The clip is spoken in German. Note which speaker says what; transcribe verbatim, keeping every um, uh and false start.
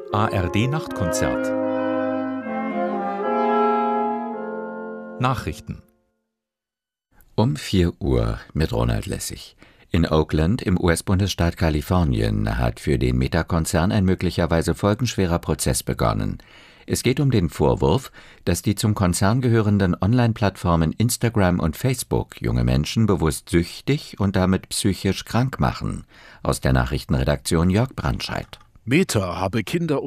Speaker 1: A R D-Nachtkonzert. Nachrichten.
Speaker 2: Um vier Uhr mit Ronald Lessig. In Oakland im U S-Bundesstaat Kalifornien hat für den Meta-Konzern ein möglicherweise folgenschwerer Prozess begonnen. Es geht um den Vorwurf, dass die zum Konzern gehörenden Online-Plattformen Instagram und Facebook junge Menschen bewusst süchtig und damit psychisch krank machen. Aus der Nachrichtenredaktion Jörg Brandscheid.
Speaker 3: Meta habe Kinder